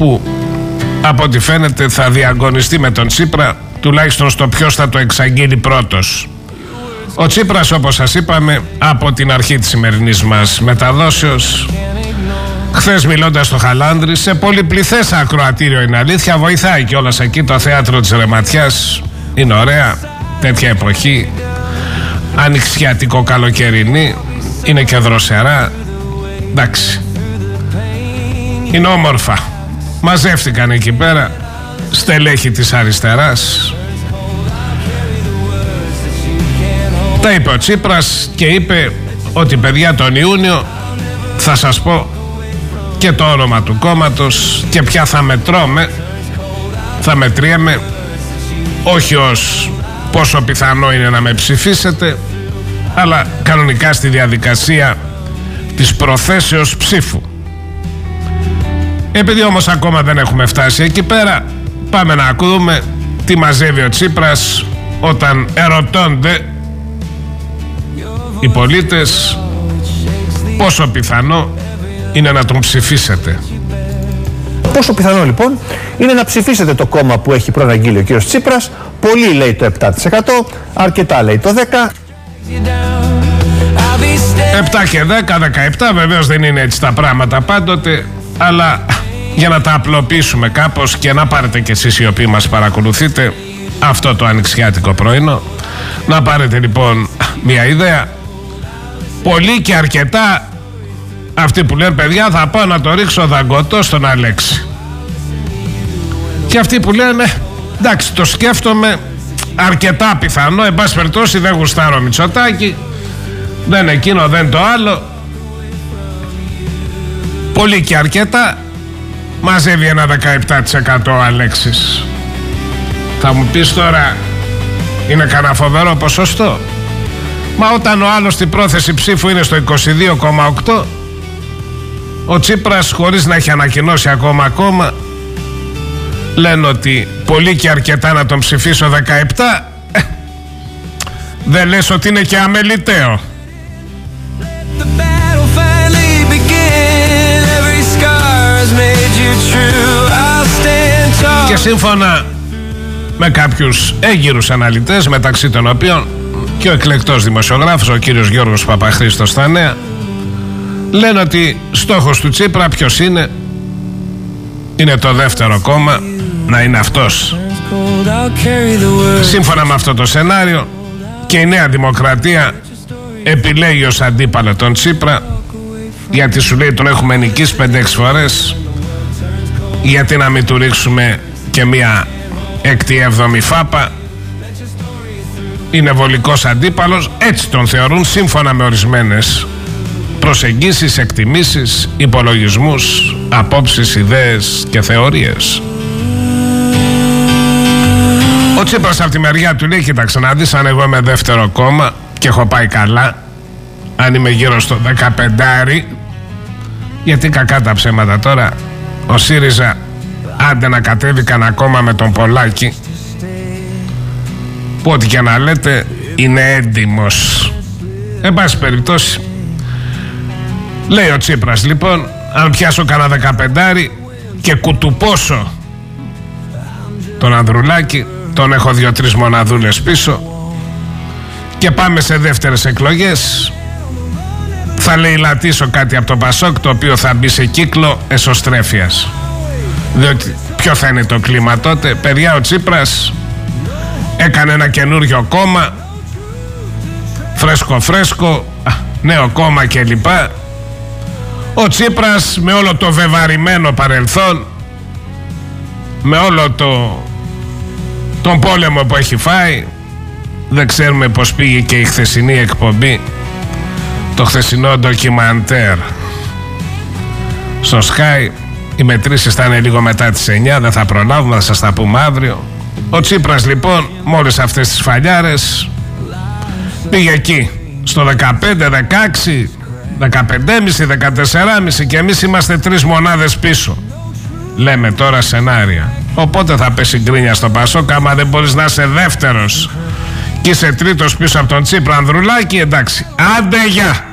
που από ό,τι φαίνεται θα διαγωνιστεί με τον Τσίπρα, τουλάχιστον στο ποιος θα το εξαγγείλει πρώτος. Ο Τσίπρας, όπως σας είπαμε, από την αρχή της σημερινής μας μεταδόσεως, χθες μιλώντας στο Χαλάνδρη, σε πολυπληθές ακροατήριο είναι αλήθεια, βοηθάει κιόλας εκεί το θέατρο της Ρεματιάς, είναι ωραία τέτοια εποχή, ανοιξιατικό καλοκαιρινή, είναι και δροσερά, εντάξει, είναι όμορφα. Μαζεύτηκαν εκεί πέρα στελέχη της αριστεράς. Τα είπε ο Τσίπρας και είπε ότι παιδιά τον Ιούνιο θα σας πω και το όνομα του κόμματος και ποια θα μετριέμαι, όχι ως πόσο πιθανό είναι να με ψηφίσετε, αλλά κανονικά στη διαδικασία της προθέσεως ψήφου. Επειδή όμως ακόμα δεν έχουμε φτάσει εκεί πέρα, πάμε να ακούμε τι μαζεύει ο Τσίπρας όταν ερωτώνται οι πολίτες πόσο πιθανό είναι να τον ψηφίσετε. Πόσο πιθανό λοιπόν είναι να ψηφίσετε το κόμμα που έχει προαναγγείλει ο κύριος Τσίπρας? Πολύ λέει το 7%, αρκετά λέει το 10%. 7 και 10, 17, βεβαίως δεν είναι έτσι τα πράγματα πάντοτε, αλλά για να τα απλοποιήσουμε κάπως και να πάρετε κι εσείς οι οποίοι μας παρακολουθείτε αυτό το ανοιξιάτικο πρωινό, να πάρετε λοιπόν μια ιδέα. Πολύ και αρκετά αυτοί που λένε παιδιά θα πάω να το ρίξω δαγκωτό στον Αλέξη, και αυτοί που λένε εντάξει το σκέφτομαι, αρκετά πιθανό, εν πάση περιπτώσει δεν γουστάρω Μητσοτάκη, δεν εκείνο δεν το άλλο. Πολύ και αρκετά μαζεύει ένα 17% ο Αλέξης. Θα μου πεις τώρα είναι κανένα φοβερό ποσοστό? Μα όταν ο άλλος στην πρόθεση ψήφου είναι στο 22,8, ο Τσίπρας χωρίς να έχει ανακοινώσει ακόμα λένε ότι πολύ και αρκετά να τον ψηφίσω 17, δεν λες ότι είναι και αμεληταίο? Και σύμφωνα με κάποιους έγκυρους αναλυτές, μεταξύ των οποίων και ο εκλεκτός δημοσιογράφος ο κύριος Γιώργος Παπαχρήστος στα Νέα, λένε ότι στόχος του Τσίπρα ποιος είναι? Είναι το δεύτερο κόμμα να είναι αυτός. Σύμφωνα με αυτό το σενάριο και η Νέα Δημοκρατία επιλέγει ως αντίπαλο τον Τσίπρα, γιατί σου λέει τον έχουμε νικήσει 5-6 φορές, γιατί να μην του ρίξουμε και μια 6η-7η φάπα? Είναι βολικός αντίπαλος, έτσι τον θεωρούν σύμφωνα με ορισμένες προσεγγίσεις, εκτιμήσεις, υπολογισμούς, απόψεις, ιδέες και θεωρίες. Ο Τσίπρας από τη μεριά του λέει κοίταξε να δεις, αν εγώ είμαι δεύτερο κόμμα και έχω πάει καλά, αν είμαι γύρω στο 15, γιατί κακά τα ψέματα τώρα ο ΣΥΡΙΖΑ άντε να κατέβει κανένα κόμμα με τον Πολάκη που ό,τι και να λέτε είναι έντιμος. Εν πάση περιπτώσει, λέει ο Τσίπρας λοιπόν, αν πιάσω κανένα 15 και κουτουπώσω τον Ανδρουλάκη, τον έχω 2-3 μοναδούλες πίσω και πάμε σε δεύτερες εκλογές, θα λαιλατίσω κάτι από το Πασόκ, το οποίο θα μπει σε κύκλο εσωστρέφειας. Διότι ποιο θα είναι το κλίμα τότε? Παιδιά, ο Τσίπρας έκανε ένα καινούριο κόμμα, φρέσκο, νέο κόμμα κλπ. Ο Τσίπρας με όλο το βεβαρημένο παρελθόν, με όλο τον πόλεμο που έχει φάει, δεν ξέρουμε πως πήγε και η χθεσινή εκπομπή, το χθεσινό ντοκιμαντέρ στο Sky. Οι μετρήσεις θα είναι λίγο μετά τις 9, δεν θα προλάβουμε, θα σας τα πούμε αύριο. Ο Τσίπρας λοιπόν με όλες αυτές τις φαλιάρες πήγε εκεί στο 15, 16, 15,5, 14,5 και εμείς είμαστε 3 μονάδες πίσω. Λέμε τώρα σενάρια. Οπότε θα πέσει γκρίνια στο Πασόκ άμα δεν μπορείς να είσαι δεύτερος και είσαι τρίτος πίσω από τον Τσίπρα Ανδρουλάκη, εντάξει. Άντε γεια!